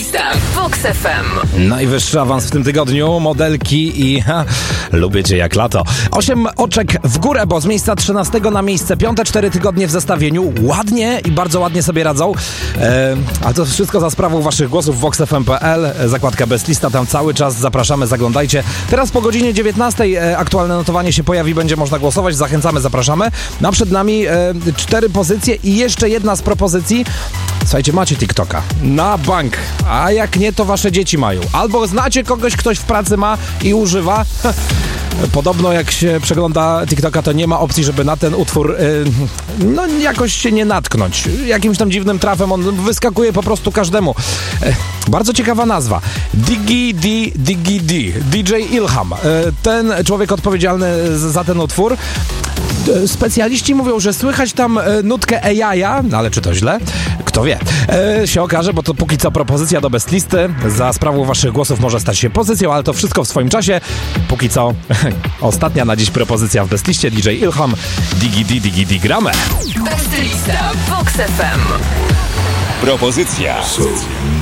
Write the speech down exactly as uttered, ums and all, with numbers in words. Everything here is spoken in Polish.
Lista w Vox F M. Najwyższy awans w tym tygodniu, modelki i ha, lubię cię jak lato. Osiem oczek w górę, bo z miejsca trzynastego na miejsce piąte, cztery tygodnie w zestawieniu. Ładnie i bardzo ładnie sobie radzą. E, ale to wszystko za sprawą waszych głosów. vox f m kropka p l, zakładka Best Lista, tam cały czas zapraszamy, zaglądajcie. Teraz po godzinie dziewiętnastej e, aktualne notowanie się pojawi, będzie można głosować. Zachęcamy, zapraszamy. No przed nami e, cztery pozycje i jeszcze jedna z propozycji. Słuchajcie, macie TikToka na bank, a jak nie, to wasze dzieci mają. Albo znacie kogoś, ktoś w pracy ma i używa. Podobno jak się przegląda TikToka, to nie ma opcji, żeby na ten utwór yy, no jakoś się nie natknąć. Jakimś tam dziwnym trafem on wyskakuje po prostu każdemu. Yy, bardzo ciekawa nazwa. Diggy D, Diggy D, D J Ilham. Yy, ten człowiek odpowiedzialny za ten utwór. Specjaliści mówią, że słychać tam nutkę A I-a, no ale czy to źle? Kto wie. E, się okaże, bo to póki co propozycja do Best Listy. Za sprawą waszych głosów może stać się pozycją, ale to wszystko w swoim czasie. Póki co ostatnia na dziś propozycja w Best Liście. D J Ilham, Diggy D, Diggy D, gramy. Best Lista w Vox F M. Propozycja.